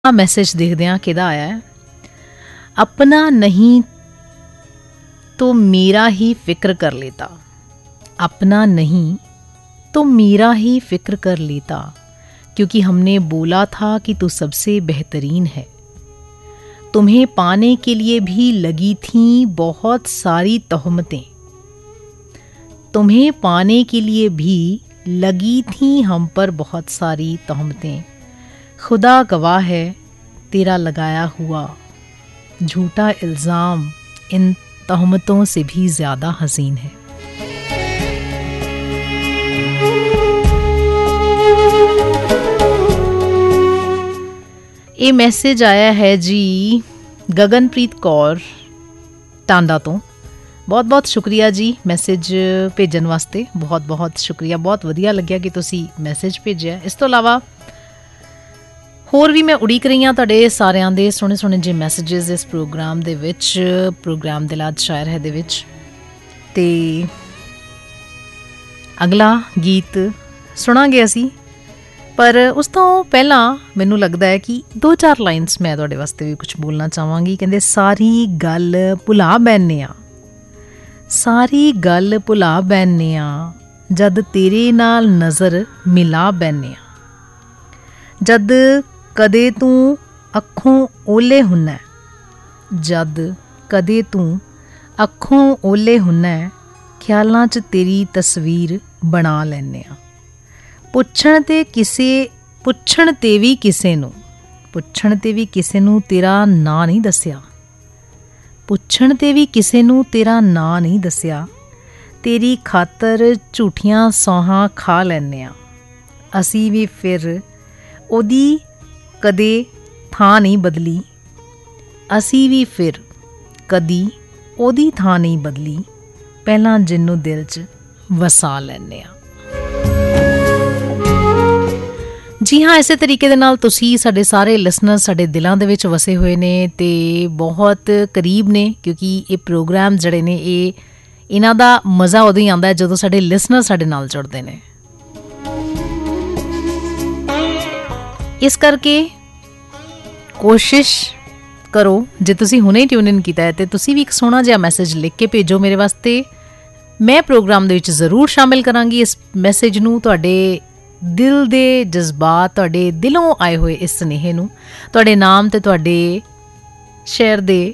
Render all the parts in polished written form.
Message देखते हैं किहदा आया है। अपना नहीं तो मेरा ही फिक्र कर लेता, अपना नहीं तो मेरा ही फिक्र कर लेता, क्योंकि हमने बोला था कि तू सबसे बेहतरीन है। तुम्हें पाने के लिए भी लगी थीं बहुत सारी तोहमतें, तुम्हें पाने के लिए भी लगी थीं हम पर बहुत सारी तोहमतें। खुदा गवाह है तेरा लगाया हुआ झूठा इल्ज़ाम इन तोहमतों से भी ज़्यादा हसीन है। ये मैसेज आया है जी गगनप्रीत कौर टांडा तो। बहुत बहुत शुक्रिया जी मैसेज भेजਣ वास्ते, बहुत बहुत शुक्रिया। बहुत ਵਧੀਆ ਲੱਗਿਆ ਕਿ ਤੁਸੀਂ ਮੈਸੇਜ ਭੇਜਿਆ। ਇਸ ਤੋਂ ਇਲਾਵਾ ਹੋਰ ਵੀ ਮੈਂ ਉਡੀਕ ਰਹੀ ਹਾਂ ਤੁਹਾਡੇ ਸਾਰਿਆਂ ਦੇ ਸੋਹਣੇ ਸੋਹਣੇ ਜਿਹੇ ਮੈਸੇਜਸ ਇਸ ਪ੍ਰੋਗਰਾਮ ਦੇ ਵਿੱਚ, ਪ੍ਰੋਗਰਾਮ ਦਿਲਾਦ ਸ਼ਾਇਰ ਹੈ ਦੇ ਵਿੱਚ। ਅਤੇ ਅਗਲਾ ਗੀਤ ਸੁਣਾਂਗੇ ਅਸੀਂ, ਪਰ ਉਸ ਤੋਂ ਪਹਿਲਾਂ ਮੈਨੂੰ ਲੱਗਦਾ ਹੈ ਕਿ 2-4 ਲਾਈਨਸ ਮੈਂ ਤੁਹਾਡੇ ਵਾਸਤੇ ਵੀ ਕੁਛ ਬੋਲਣਾ ਚਾਹਾਂਗੀ। ਕਹਿੰਦੇ ਸਾਰੀ ਗੱਲ ਭੁਲਾ ਬੈਨੇ ਆ, ਸਾਰੀ ਗੱਲ ਭੁਲਾ ਬੈਨੇ ਆ, ਜਦ ਤੇਰੇ ਨਾਲ ਨਜ਼ਰ ਮਿਲਾ ਬੈਨੇ ਆ, ਜਦ ਕਦੇ ਤੂੰ ਅੱਖੋਂ ਓਲੇ ਹੁੰਨਾ, ਜਦ ਕਦੇ ਤੂੰ ਅੱਖੋਂ ਓਲੇ ਹੁੰਨਾ, ਖਿਆਲਾਂ 'ਚ ਤੇਰੀ ਤਸਵੀਰ ਬਣਾ ਲੈਂਦੇ ਆ। ਪੁੱਛਣ ਤੇ ਵੀ ਕਿਸੇ ਨੂੰ ਤੇਰਾ ਨਾਂ ਨਹੀਂ ਦੱਸਿਆ, ਪੁੱਛਣ ਤੇ ਵੀ ਕਿਸੇ ਨੂੰ ਤੇਰਾ ਨਾਂ ਨਹੀਂ ਦੱਸਿਆ, ਤੇਰੀ ਖਾਤਰ ਝੂਠੀਆਂ ਸੌਹਾਂ ਖਾ ਲੈਂਦੇ ਆ। ਅਸੀਂ ਵੀ ਫਿਰ ਉਹਦੀ ਕਦੇ ਥਾਂ ਨਹੀਂ ਬਦਲੀ, ਅਸੀਂ ਵੀ ਫਿਰ ਕਦੀ ਉਹਦੀ ਥਾਂ ਨਹੀਂ ਬਦਲੀ, ਪਹਿਲਾਂ ਜਿਹਨੂੰ ਦਿਲ 'ਚ ਵਸਾ ਲੈਂਦੇ ਆ। ਜੀ ਹਾਂ, ਇਸੇ ਤਰੀਕੇ ਦੇ ਨਾਲ ਤੁਸੀਂ ਸਾਡੇ ਸਾਰੇ ਲਿਸਨਰ ਸਾਡੇ ਦਿਲਾਂ ਦੇ ਵਿੱਚ ਵਸੇ ਹੋਏ ਨੇ ਅਤੇ ਬਹੁਤ ਕਰੀਬ ਨੇ, ਕਿਉਂਕਿ ਇਹ ਪ੍ਰੋਗਰਾਮ ਜਿਹੜੇ ਨੇ ਇਹਨਾਂ ਦਾ ਮਜ਼ਾ ਉਦੋਂ ਹੀ ਆਉਂਦਾ ਜਦੋਂ ਸਾਡੇ ਲਿਸਨਰ ਸਾਡੇ ਨਾਲ ਜੁੜਦੇ ਨੇ। ਇਸ ਕਰਕੇ ਕੋਸ਼ਿਸ਼ ਕਰੋ, ਜੇ ਤੁਸੀਂ ਹੁਣੇ ਟਿਊਨ ਇਨ ਕੀਤਾ ਹੈ ਤੇ ਤੁਸੀਂ ਵੀ ਇੱਕ ਸੋਹਣਾ ਜਿਹਾ ਮੈਸੇਜ ਲਿਖ ਕੇ ਭੇਜੋ ਮੇਰੇ ਵਾਸਤੇ। ਮੈਂ ਪ੍ਰੋਗਰਾਮ ਦੇ ਵਿੱਚ ਜ਼ਰੂਰ ਸ਼ਾਮਿਲ ਕਰਾਂਗੀ ਇਸ ਮੈਸੇਜ ਨੂੰ, ਤੁਹਾਡੇ ਦਿਲ ਦੇ ਜਜ਼ਬਾਤ, ਤੁਹਾਡੇ ਦਿਲੋਂ ਆਏ ਹੋਏ ਇਸ ਸੁਨੇਹੇ ਨੂੰ ਤੁਹਾਡੇ ਨਾਮ ਅਤੇ ਤੁਹਾਡੇ ਸ਼ਹਿਰ ਦੇ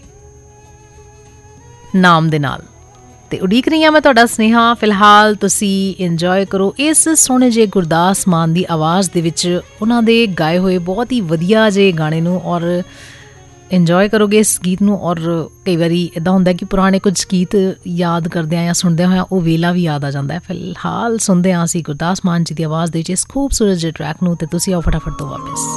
ਨਾਮ ਦੇ ਨਾਲ। ਅਤੇ ਉਡੀਕ ਰਹੀ ਹਾਂ ਮੈਂ ਤੁਹਾਡਾ ਸੁਨੇਹਾ। ਫਿਲਹਾਲ ਤੁਸੀਂ ਇੰਜੋਏ ਕਰੋ ਇਸ ਸੋਹਣੇ ਜਿਹੇ ਗੁਰਦਾਸ ਮਾਨ ਦੀ ਆਵਾਜ਼ ਦੇ ਵਿੱਚ ਉਹਨਾਂ ਦੇ ਗਾਏ ਹੋਏ ਬਹੁਤ ਹੀ ਵਧੀਆ ਜਿਹੇ ਗਾਣੇ ਨੂੰ, ਔਰ ਇੰਜੋਏ ਕਰੋਗੇ ਇਸ ਗੀਤ ਨੂੰ। ਔਰ ਕਈ ਵਾਰੀ ਇੱਦਾਂ ਹੁੰਦਾ ਕਿ ਪੁਰਾਣੇ ਕੁਝ ਗੀਤ ਯਾਦ ਕਰਦਿਆਂ ਜਾਂ ਸੁਣਦਿਆਂ ਹੋਇਆਂ ਉਹ ਵੇਲਾ ਵੀ ਯਾਦ ਆ ਜਾਂਦਾ। ਫਿਲਹਾਲ ਸੁਣਦੇ ਹਾਂ ਅਸੀਂ ਗੁਰਦਾਸ ਮਾਨ ਜੀ ਦੀ ਆਵਾਜ਼ ਦੇ ਵਿੱਚ ਇਸ ਖੂਬਸੂਰਤ ਜਿਹੇ ਟਰੈਕ ਨੂੰ, ਅਤੇ ਤੁਸੀਂ ਆਓ ਫਟਾਫਟ ਤੋਂ ਵਾਪਸ।